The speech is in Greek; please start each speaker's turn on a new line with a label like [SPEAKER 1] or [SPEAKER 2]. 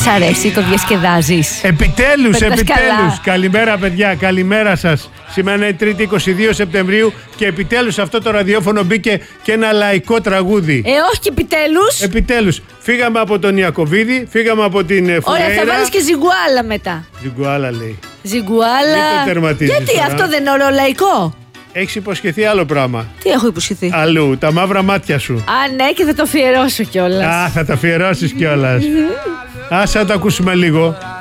[SPEAKER 1] Σ' αρέσει, το διασκεδάζεις?
[SPEAKER 2] Επιτέλους. Καλημέρα, παιδιά, καλημέρα σας. Σήμερα είναι 3η 22 Σεπτεμβρίου και επιτέλους σε αυτό το ραδιόφωνο μπήκε και ένα λαϊκό τραγούδι.
[SPEAKER 1] Όχι και επιτέλους.
[SPEAKER 2] Επιτέλους. Φύγαμε από τον Ιακωβίδη, φύγαμε από την Φουρέιρα.
[SPEAKER 1] Ωραία, θα βάλεις και ζιγκουάλα μετά.
[SPEAKER 2] Ζιγκουάλα λέει.
[SPEAKER 1] Ζιγκουάλα.
[SPEAKER 2] Μην το τερματίζεις.
[SPEAKER 1] Γιατί
[SPEAKER 2] τώρα.
[SPEAKER 1] αυτό δεν είναι ορολαϊκό?
[SPEAKER 2] Έχεις υποσχεθεί άλλο πράγμα.
[SPEAKER 1] Τι έχω υποσχεθεί?
[SPEAKER 2] Αλλού, τα μαύρα μάτια σου.
[SPEAKER 1] Α, ναι, και θα το αφιερώσω κιόλας.
[SPEAKER 2] Α, θα τα αφιερώσεις κιόλας. Άσε να το ακούσουμε λίγο.